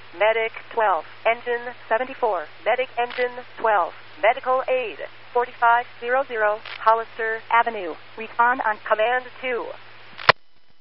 Medic 12, Engine 74, Medic Engine 12, Medical Aid 4500, Hollister Avenue. Respond on Command 2.